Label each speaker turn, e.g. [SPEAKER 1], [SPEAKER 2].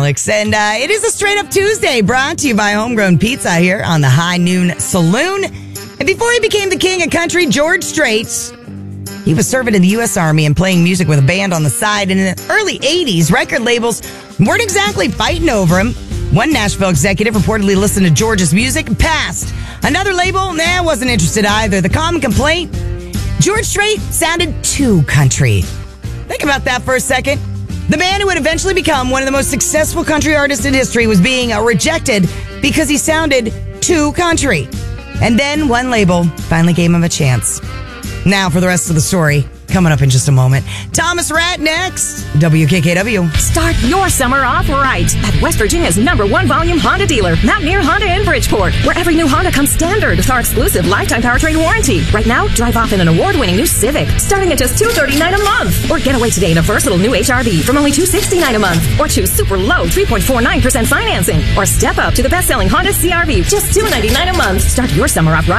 [SPEAKER 1] Alex. And it is a straight up Tuesday brought to you by Homegrown Pizza here on the High Noon Saloon. And before he became the king of country, George Strait, he was serving in the U.S. Army and playing music with a band on the side. And in the early 80s, record labels weren't exactly fighting over him. One Nashville executive reportedly listened to George's music and passed. Another label, wasn't interested either. The common complaint, George Strait sounded too country. Think about that for a second. The man who would eventually become one of the most successful country artists in history was being rejected because he sounded too country. And then one label finally gave him a chance. Now for the rest of the story, coming up in just a moment. Thomas Rat next. WKKW.
[SPEAKER 2] Start your summer off right at West Virginia's #1 volume Honda dealer, Mountaineer Honda in Bridgeport, where every new Honda comes standard with our exclusive lifetime powertrain warranty. Right now, drive off in an award-winning new Civic, starting at just $239 a month. Or get away today in a versatile new HRV from only $269 a month. Or choose super low 3.49% financing. Or step up to the best-selling Honda CRV, just $299 a month. Start your summer off right